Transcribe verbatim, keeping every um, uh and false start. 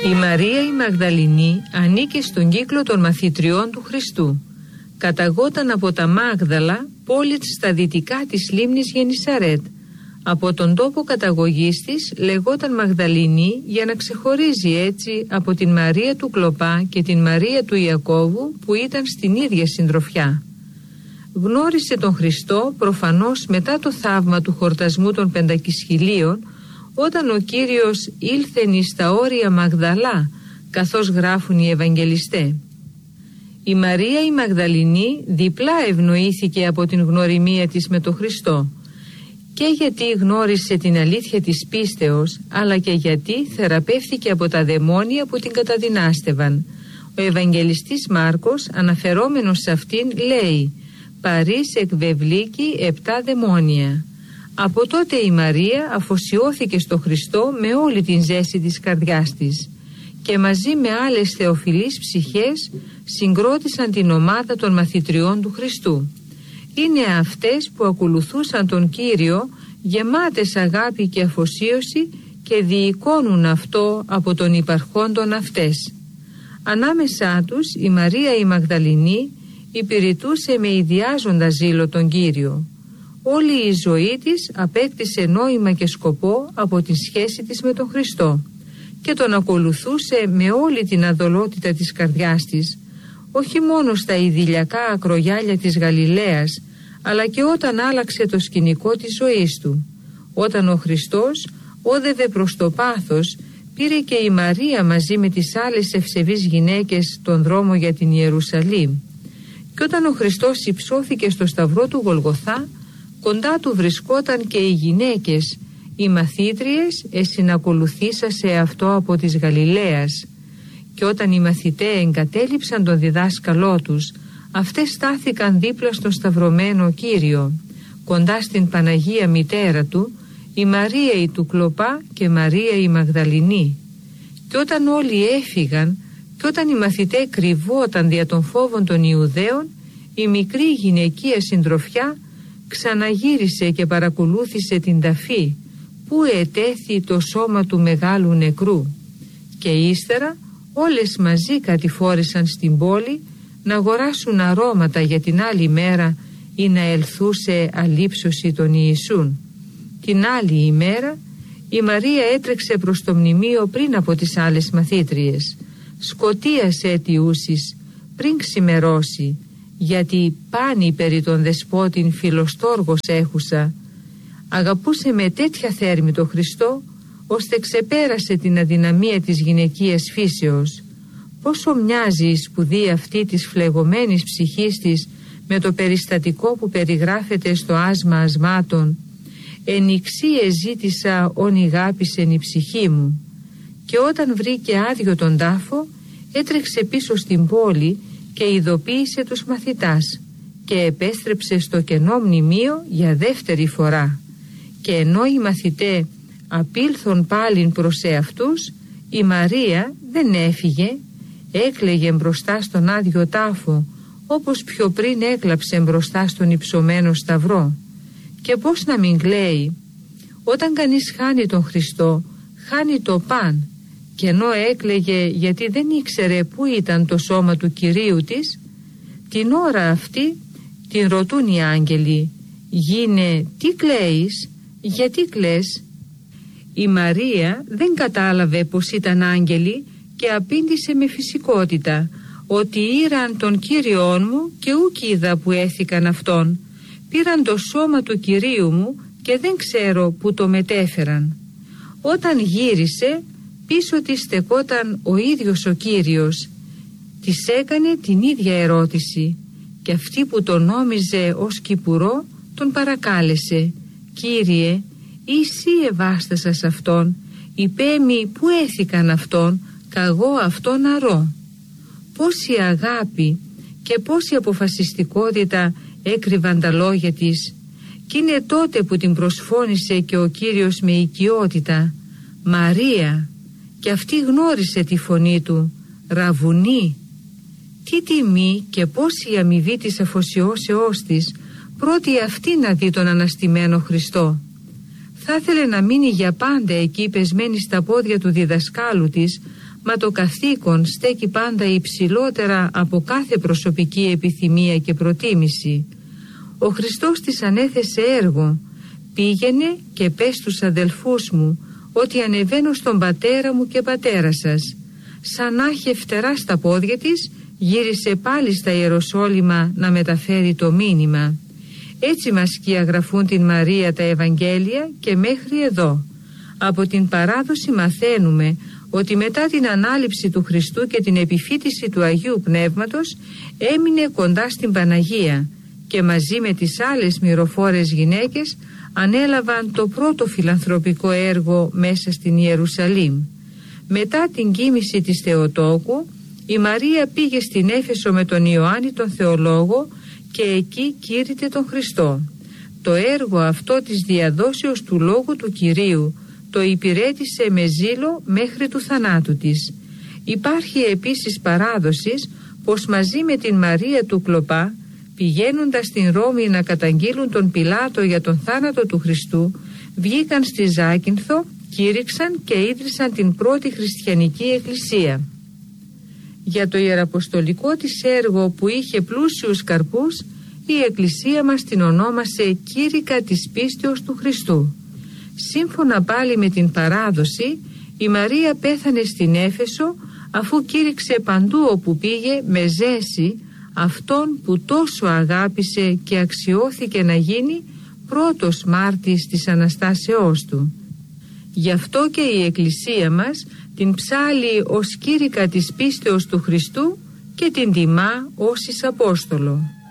Η Μαρία η Μαγδαληνή ανήκε στον κύκλο των μαθητριών του Χριστού. Καταγόταν από τα Μάγδαλα, πόλη στα δυτικά της λίμνης Γενισαρέτ. Από τον τόπο καταγωγής της λεγόταν Μαγδαληνή για να ξεχωρίζει έτσι από την Μαρία του Κλοπά και την Μαρία του Ιακώβου που ήταν στην ίδια συντροφιά. Γνώρισε τον Χριστό προφανώς μετά το θαύμα του χορτασμού των Πεντακισχυλίων, όταν ο Κύριος ήλθεν στα όρια Μαγδαλά, καθώς γράφουν οι Ευαγγελιστέ. Η Μαρία η Μαγδαληνή διπλά ευνοήθηκε από την γνωριμία της με τον Χριστό, και γιατί γνώρισε την αλήθεια της πίστεως, αλλά και γιατί θεραπεύθηκε από τα δαιμόνια που την καταδυνάστευαν. Ο Ευαγγελιστής Μάρκος, αναφερόμενος σε αυτήν, λέει «Παρής εκβεβλίκη επτά δαιμόνια». Από τότε η Μαρία αφοσιώθηκε στο Χριστό με όλη την ζέση της καρδιάς της και μαζί με άλλες θεοφιλείς ψυχές συγκρότησαν την ομάδα των μαθητριών του Χριστού. Είναι αυτές που ακολουθούσαν τον Κύριο γεμάτες αγάπη και αφοσίωση και διεικώνουν αυτό από τον υπαρχόντον αυτές. Ανάμεσά τους η Μαρία η Μαγδαληνή υπηρετούσε με ιδιάζοντα ζήλο τον Κύριο. Όλη η ζωή της απέκτησε νόημα και σκοπό από τη σχέση της με τον Χριστό και τον ακολουθούσε με όλη την αδολότητα της καρδιάς της, όχι μόνο στα ιδηλιακά ακρογιάλια της Γαλιλαίας, αλλά και όταν άλλαξε το σκηνικό της ζωής του. Όταν ο Χριστός όδευε προς το πάθος, πήρε και η Μαρία μαζί με τις άλλες ευσεβείς γυναίκες τον δρόμο για την Ιερουσαλήμ. Και όταν ο Χριστός υψώθηκε στο σταυρό του Γολγοθά, κοντά του βρισκόταν και οι γυναίκες, οι μαθήτριες εσυνακολουθήσασε αυτό από της Γαλιλαίας. Και όταν οι μαθητέ εγκατέλειψαν τον διδάσκαλό τους, αυτές στάθηκαν δίπλα στον σταυρωμένο Κύριο, κοντά στην Παναγία Μητέρα του, η Μαρία η του Κλοπά και Μαρία η Μαγδαληνή. Και όταν όλοι έφυγαν και όταν οι μαθητέ κρυβόταν δια των φόβων των Ιουδαίων, η μικρή γυναικεία συντροφιά ξαναγύρισε και παρακολούθησε την ταφή που ετέθη το σώμα του μεγάλου νεκρού. Και ύστερα όλες μαζί κατηφόρησαν στην πόλη να αγοράσουν αρώματα για την άλλη μέρα ή να ελθούσε αλήψωση των Ιησούν. Την άλλη ημέρα η Μαρία έτρεξε προς το μνημείο πριν από τις άλλες μαθήτριες. Σκοτίασε αιτιούσεις πριν ξημερώσει, γιατί πάνη περί τον δεσπότην φιλοστόργος έχουσα. Αγαπούσε με τέτοια θέρμη το Χριστό, ώστε ξεπέρασε την αδυναμία της γυναικείας φύσεως. Πόσο μοιάζει η σπουδή αυτή της φλεγωμένης ψυχής της με το περιστατικό που περιγράφεται στο άσμα ασμάτων. «Ενιξίε ζήτησα όν ηγάπησεν η ψυχή μου». Και όταν βρήκε άδειο τον τάφο, έτρεξε πίσω στην πόλη και ειδοποίησε τους μαθητάς και επέστρεψε στο κενό μνημείο για δεύτερη φορά. Και ενώ οι μαθητέ απήλθον πάλιν προς εαυτούς, η Μαρία δεν έφυγε, έκλαιγε μπροστά στον άδειο τάφο, όπως πιο πριν έκλαψε μπροστά στον υψωμένο σταυρό. Και πώς να μην κλαίει? Όταν κανείς χάνει τον Χριστό, χάνει το παν. Και ενώ έκλαιγε γιατί δεν ήξερε πού ήταν το σώμα του Κυρίου της, την ώρα αυτή την ρωτούν οι άγγελοι, «Γίνε, τι κλαίεις, γιατί κλαις?» Η Μαρία δεν κατάλαβε πως ήταν άγγελοι και απήντησε με φυσικότητα ότι ήραν τον Κύριόν μου και ούκ είδα που έθηκαν αυτόν. Πήραν το σώμα του Κυρίου μου και δεν ξέρω που το μετέφεραν. Όταν γύρισε, πίσω της στεκόταν ο ίδιος ο Κύριος. Της έκανε την ίδια ερώτηση και αυτή που τον νόμιζε ως κυπουρό τον παρακάλεσε, «Κύριε, εσύ ευάστασας αυτόν, υπέμει που έθηκαν αυτόν, καγώ αυτόν αρώ». Πόση αγάπη και πόση αποφασιστικότητα έκρυβαν τα λόγια της, κι είναι τότε που την προσφώνησε και ο Κύριος με οικειότητα, «Μαρία», και αυτή γνώρισε τη φωνή του, «Ραβουνί». Τι τιμή και πόση αμοιβή της αφοσιώσεώς της, πρώτη αυτή να δει τον αναστημένο Χριστό. Θα ήθελε να μείνει για πάντα εκεί πεσμένη στα πόδια του διδασκάλου της, μα το καθήκον στέκει πάντα υψηλότερα από κάθε προσωπική επιθυμία και προτίμηση. Ο Χριστός της ανέθεσε έργο. Πήγαινε και πες στους αδελφούς μου ότι ανεβαίνω στον πατέρα μου και πατέρα σας. Σαν να είχε φτερά στα πόδια της, γύρισε πάλι στα Ιεροσόλυμα να μεταφέρει το μήνυμα. Έτσι μας σκιαγραφούν την Μαρία τα Ευαγγέλια και μέχρι εδώ. Από την παράδοση μαθαίνουμε ότι μετά την ανάληψη του Χριστού και την επιφύτηση του Αγίου Πνεύματος έμεινε κοντά στην Παναγία και μαζί με τις άλλες μυροφόρες γυναίκες ανέλαβαν το πρώτο φιλανθρωπικό έργο μέσα στην Ιερουσαλήμ. Μετά την κοίμηση της Θεοτόκου, η Μαρία πήγε στην Έφεσο με τον Ιωάννη τον Θεολόγο και εκεί κήρυτε τον Χριστό. Το έργο αυτό της διαδόσεως του Λόγου του Κυρίου το υπηρέτησε με ζήλο μέχρι του θανάτου της. Υπάρχει επίσης παράδοσης πως μαζί με την Μαρία του Κλοπά, πηγαίνοντας στην Ρώμη να καταγγείλουν τον Πιλάτο για τον θάνατο του Χριστού, βγήκαν στη Ζάκυνθο, κήρυξαν και ίδρυσαν την πρώτη χριστιανική εκκλησία. Για το ιεραποστολικό της έργο που είχε πλούσιους καρπούς, η εκκλησία μας την ονόμασε Κήρυκα της Πίστεως του Χριστού. Σύμφωνα πάλι με την παράδοση, η Μαρία πέθανε στην Έφεσο αφού κήρυξε παντού όπου πήγε με ζέση αυτόν που τόσο αγάπησε και αξιώθηκε να γίνει πρώτος μάρτης της Αναστάσεώς του. Γι' αυτό και η εκκλησία μας την ψάλλει ως κήρυκα της πίστεως του Χριστού και την τιμά ως εις Απόστολο.